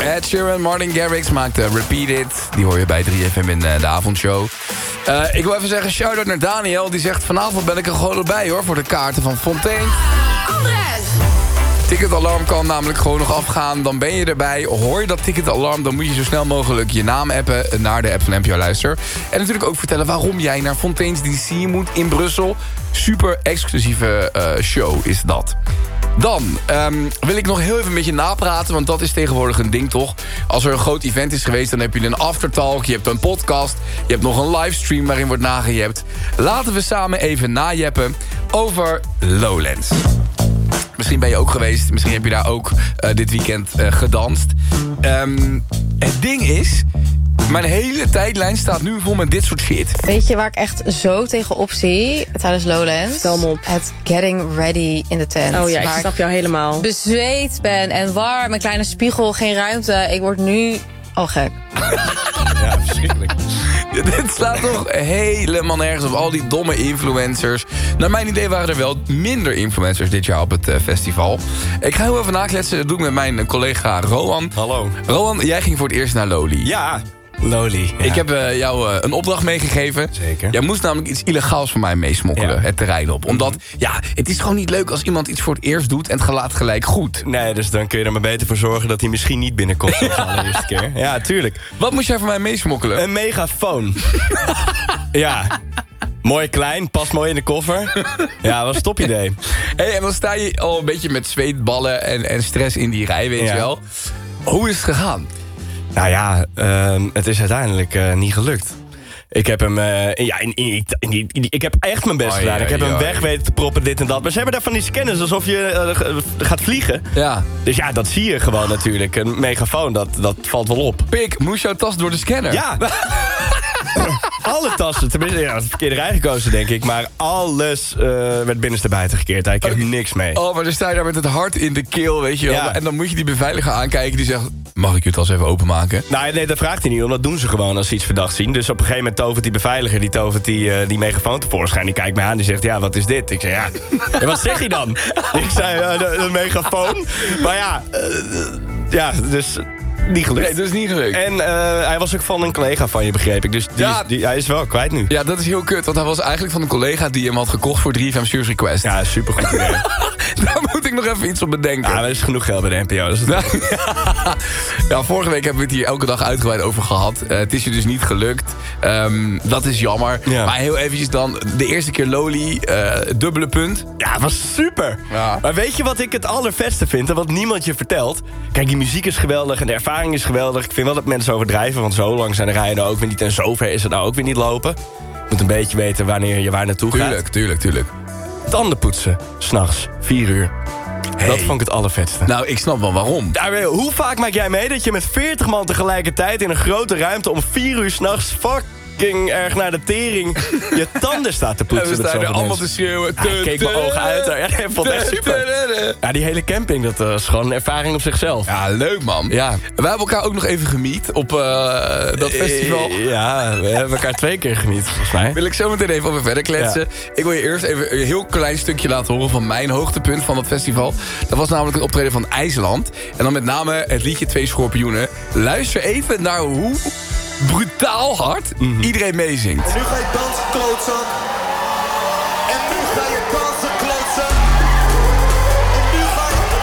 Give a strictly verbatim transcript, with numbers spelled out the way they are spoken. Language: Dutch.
Ed Sheeran, Martin Garrix maakte Repeat It. Die hoor je bij drie F M in uh, de avondshow. Uh, ik wil even zeggen, shout-out naar Daniel. Die zegt, vanavond ben ik er gewoon bij hoor, voor de kaarten van Fontaine. Andres! Ticketalarm kan namelijk gewoon nog afgaan. Dan ben je erbij. Hoor je dat ticketalarm, dan moet je zo snel mogelijk je naam appen naar de app van N P O Luister. En natuurlijk ook vertellen waarom jij naar Fontaine's D C moet in Brussel. Super exclusieve uh, show is dat. Dan um, wil ik nog heel even met je napraten, want dat is tegenwoordig een ding toch. Als er een groot event is geweest, dan heb je een aftertalk, je hebt een podcast, je hebt nog een livestream waarin wordt nagejept. Laten we samen even najeppen over Lowlands. Misschien ben je ook geweest, misschien heb je daar ook uh, dit weekend uh, gedanst. Um, het ding is, mijn hele tijdlijn staat nu vol met dit soort shit. Weet je waar ik echt zo tegenop zie tijdens Lowlands? Stel me op. Het getting ready in de tent. Oh ja, ik waar snap jou helemaal. bezweet ben en warm, een kleine spiegel, geen ruimte. Ik word nu al gek. Ja, verschrikkelijk. Dit slaat toch helemaal nergens op. Al die domme influencers. Naar mijn idee waren er wel minder influencers dit jaar op het uh, festival. Ik ga heel even nakletsen. Dat doe ik met mijn collega Rowan. Hallo. Rowan, jij ging voor het eerst naar Loli. Ja, Loli. Ja. Ik heb uh, jou uh, een opdracht meegegeven. Zeker. Jij moest namelijk iets illegaals van mij meesmokkelen, Ja. het terrein op. Omdat, ja, het is gewoon niet leuk als iemand iets voor het eerst doet en het gaat gelijk goed. Nee, dus dan kun je er maar beter voor zorgen dat hij misschien niet binnenkomt de allereerste keer. Ja, tuurlijk. Wat moest jij van mij meesmokkelen? Een megafoon. Ja. Mooi klein, past mooi in de koffer. Ja, was een topidee. Hey, en dan sta je al een beetje met zweetballen en, en stress in die rij, weet Ja. je wel. Hoe is het gegaan? Nou ja, uh, het is uiteindelijk uh, niet gelukt. Ik heb hem, uh, ja, in, in, in, in, in, ik heb echt mijn best Ai, gedaan. ai, Ik heb hem ai. weg weten te proppen, dit en dat. Maar ze hebben daar van die scanners alsof je uh, gaat vliegen. Ja. Dus ja, dat zie je gewoon natuurlijk. Een megafoon, dat, dat valt wel op. Pik, moest jouw tas door de scanner? Ja. Alle tassen, tenminste, ja, het verkeerde rij gekozen denk ik. Maar alles uh, werd binnenstebuiten gekeerd. Hij kreeg niks mee. Oh, maar dan sta je daar met het hart in de keel, weet je wel. Ja. En dan moet je die beveiliger aankijken die zegt, mag ik je tas even openmaken? Nou, nee, dat vraagt hij niet, want dat doen ze gewoon als ze iets verdacht zien. Dus op een gegeven moment tovert die beveiliger, die tovert die, uh, die megafoon tevoorschijn. Die kijkt mij aan, die zegt, ja, wat is dit? Ik zeg, ja, en wat zeg je dan? Ik zei, uh, de, de megafoon. Maar ja, uh, ja, dus niet gelukt. Nee, dat is niet gelukt. En uh, hij was ook van een collega van je, begreep ik. Dus die, Ja. is, die, hij is wel kwijt nu. Ja, dat is heel kut, want hij was eigenlijk van een collega die hem had gekocht voor drie F M Serious Request. Ja, supergoed idee. Daar moet ik nog even iets op bedenken. Ja, er is genoeg geld bij de N P O. Dus Nou, ja, vorige week hebben we het hier elke dag uitgebreid over gehad. Uh, het is je dus niet gelukt. Um, dat is jammer. Ja. Maar heel eventjes dan, de eerste keer Loli, uh, dubbele punt. Ja, het was super. Ja. Maar weet je wat ik het allervetste vind en wat niemand je vertelt? Kijk, die muziek is geweldig en de ervaring is geweldig. Ik vind wel dat mensen overdrijven, want zo lang zijn de rijen nou ook weer niet. En zo ver is het nou ook weer niet lopen. Je moet een beetje weten wanneer je waar naartoe gaat. Tuurlijk, tuurlijk, tuurlijk. Tanden poetsen, s'nachts, vier uur. Hey. Dat vond ik het allervetste. Nou, ik snap wel waarom. Ja, maar hoe vaak maak jij mee dat je met veertig man tegelijkertijd in een grote ruimte om vier uur s'nachts fucking erg naar de tering je tanden staat te poetsen? En we met staan er zoveel allemaal te mensen? schreeuwen. Ja, ik keek mijn ogen uit. Ja, ik vond het echt super. Ja, die hele camping, dat uh, is gewoon een ervaring op zichzelf. Ja, leuk man. Ja. We hebben elkaar ook nog even gemiet op uh, dat festival. Eh, Ja, we hebben elkaar twee keer geniet, volgens mij. Wil ik zo meteen even over verder kletsen. Ja. Ik wil je eerst even een heel klein stukje laten horen van mijn hoogtepunt van dat festival. Dat was namelijk het optreden van IJsland. En dan met name het liedje Twee Schorpioenen. Luister even naar hoe brutaal hard mm-hmm. iedereen meezingt. En nu ga je dansen, klootzak.